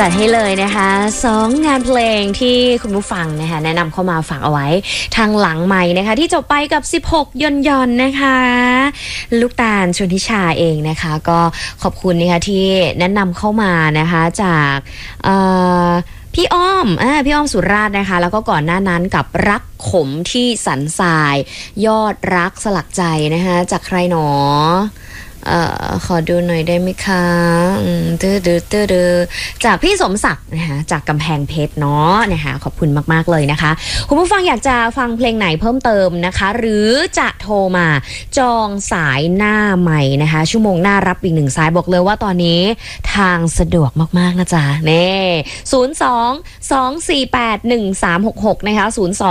จัดให้เลยนะคะ2งานเพลงที่คุณผู้ฟังนะคะแนะนำเข้ามาฝากเอาไว้ทางหลังไมค์นะคะที่จบไปกับ16ย่อนนะคะลูกตาลชนทิชาเองนะคะก็ขอบคุณนะคะที่แนะนำเข้ามานะคะจากพี่อ้อมสุราษฎร์นะคะแล้วก็ก่อนหน้านั้นกับรักขมที่สันทรายยอดรักสลักใจนะคะจากใครหนอขอดูหน่อยได้ไหมคะจากพี่สมศักดิ์นะคะจากกำแพงเพชรเนาะนะคะขอบคุณมากๆเลยนะคะคุณผู้ฟังอยากจะฟังเพลงไหนเพิ่มเติมนะคะหรือจะโทรมาจองสายหน้าใหม่นะคะชั่วโมงหน้ารับอีก1สายบอกเลยว่าตอนนี้ทางสะดวกมากๆนะจ๊ะนี่02-248-1366นะคะ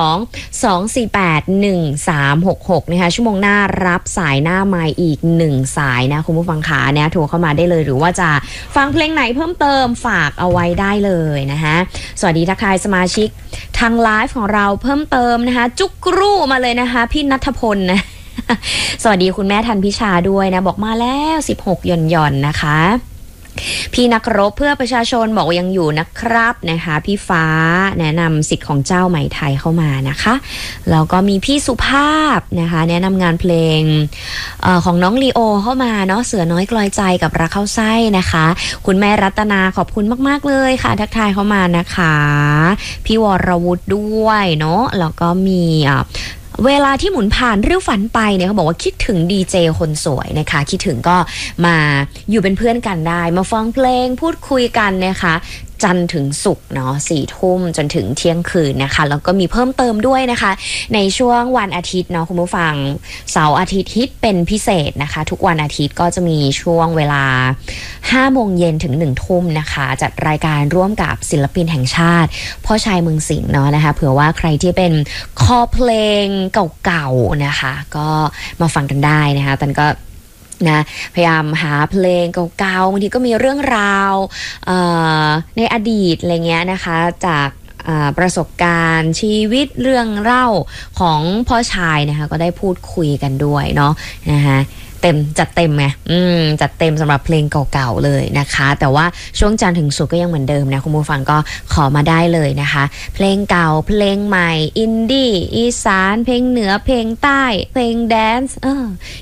02-248-1366นะคะชั่วโมงหน้ารับสายหน้าใหม่อีก1สายนะคุณผู้ฟังขาเนี่ยโทรเข้ามาได้เลยหรือว่าจะฟังเพลงไหนเพิ่มเติมฝากเอาไว้ได้เลยนะคะสวัสดีทักทายสมาชิกทางไลฟ์ของเราเพิ่มเติมนะคะจุกรูมาเลยนะคะพี่ณัฐพลนะ สวัสดีคุณแม่ทันพิชาด้วยนะบอกมาแล้ว16ย่อนนะคะพี่นักรบเพื่อประชาชนบอกว่ายังอยู่นะครับนะคะพี่ฟ้าแนะนำสิทธิ์ของเจ้าไหมไทยเข้ามานะคะแล้วก็มีพี่สุภาพนะคะแนะนำงานเพลงของน้องลีโอเข้ามาเนาะเสือน้อยกลอยใจกับรักเข้าไส้นะคะคุณแม่รัตนาขอบคุณมากๆเลยค่ะทักทายเข้ามานะคะพี่วรวุฒิด้วยเนาะแล้วก็มีเวลาที่หมุนผ่านเรื่องฝันไปเนี่ยเขาบอกว่าคิดถึงดีเจคนสวยนะคะคิดถึงก็มาอยู่เป็นเพื่อนกันได้มาฟังเพลงพูดคุยกันนะคะจันทร์ถึงศุกร์เนาะ4 ทุ่มจนถึงเที่ยงคืนนะคะแล้วก็มีเพิ่มเติมด้วยนะคะในช่วงวันอาทิตย์เนาะคุณผู้ฟังเสาร์อาทิตย์ฮิตเป็นพิเศษนะคะทุกวันอาทิตย์ก็จะมีช่วงเวลา5 โมงเย็นถึง1 ทุ่มนะคะจัดรายการร่วมกับศิลปินแห่งชาติพ่อชายเมืองสิงห์เนาะนะคะเผื่อว่าใครที่เป็นคอเพลงเก่าๆนะคะก็มาฟังกันได้นะคะตันก็นะพยายามหาเพลงเก่าๆบางทีก็มีเรื่องราวในอดีตอะไรเงี้ยนะคะจากประสบการณ์ชีวิตเรื่องเล่าของพ่อชายนะคะก็ได้พูดคุยกันด้วยเนาะนะคะจัดเต็มไงจัดเต็มสำหรับเพลงเก่าๆเลยนะคะแต่ว่าช่วงจันทร์ถึงศุกร์ก็ยังเหมือนเดิมนะคุณผู้ฟังก็ขอมาได้เลยนะคะเพลงเก่าเพลงใหม่อินดี้อีสานเพลงเหนือเพลงใต้เพลงแดนซ์